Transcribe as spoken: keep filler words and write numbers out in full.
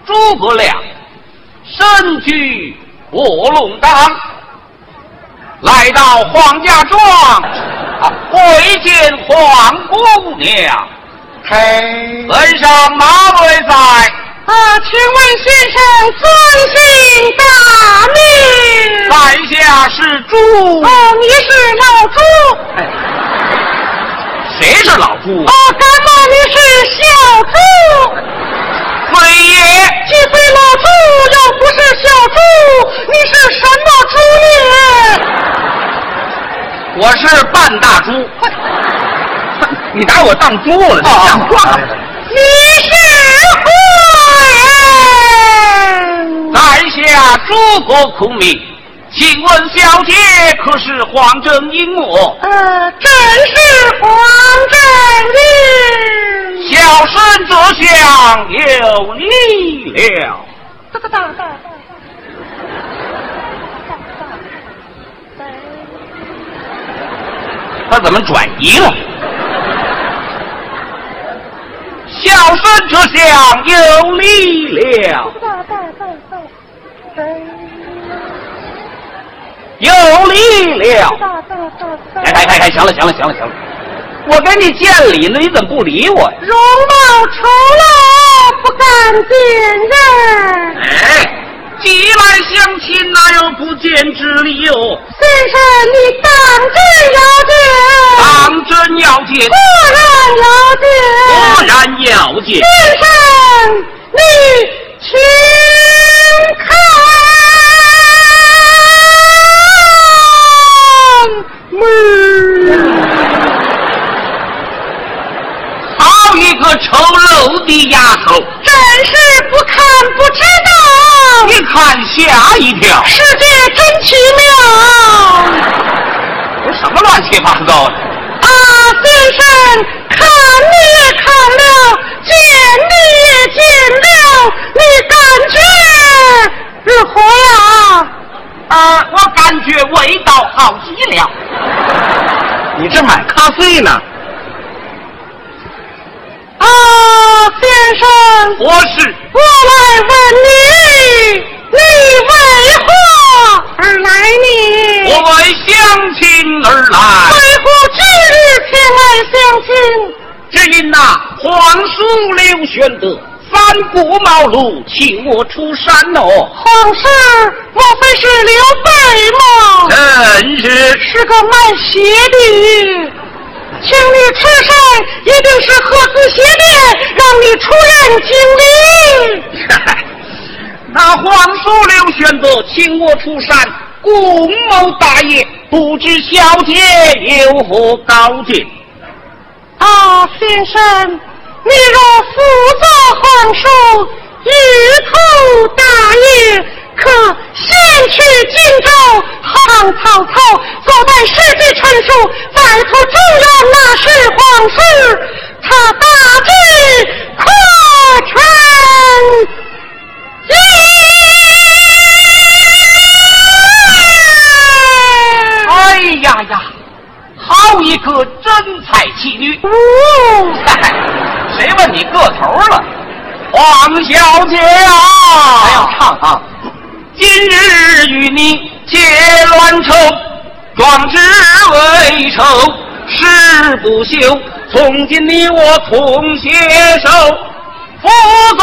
诸葛亮身居卧龙岗，来到黄家庄，啊，会见黄姑娘。 嘿， 本上哪位在？ 啊，请问先生尊姓大名？ 在下是朱。 哦，你是老朱。 哎，谁是老朱？ 哦，敢问你是小朱？ 非也。 既非老朱，又不是小朱，你是什么朱呢？ 我是半大猪。你拿我当猪了？你像话？ 你是官？ 在下诸葛孔明，请问小姐可是黄正英我？ 呃，正是黄正英。 小生这厢有礼了。 哒哒哒哒。 他怎么转移了？小生这厢有礼了。有礼了。哎哎哎哎，行了行了行了行了，我跟你见礼了，你怎么不理我呀？ 容貌丑陋不敢见人。 哎，既来相亲，哪有不见之理哟？ 先生，你当真要见？ 当真要见。 果然要见。 果然要见。 先生，你请看门。 好一个丑陋的丫头！ 真是不看不知道。 一看吓一跳。 世界真奇妙。 这什么乱七八糟的？ 啊，先生，看你也看了，见你也见了，你感觉如何呀？ 啊，我感觉味道好极了。你这买咖啡呢？ 啊，先生， 我是我来问你，你为何而来呢？ 我为相亲而来。 为何今日前来相亲？ 只因那皇叔刘玄德三顾茅庐，请我出山哦。 皇室莫非是刘备吗？ 真是。 是个卖鞋的，请你出山一定是合资鞋店，让你出人经理。 那皇叔刘玄德请我出山，共谋大业，不知小姐有何高见？ 啊，先生，你若辅佐皇叔，一头大业，可先去荆州，好曹操坐待时机成熟，再图中原那是皇室，他大计可成。 哎呀呀，好一个真才妻女！ 哦， 谁问你个头了？黄小姐啊，还要唱啊！今日与你结乱仇，壮志未酬，誓不休。从今你我同携手，辅佐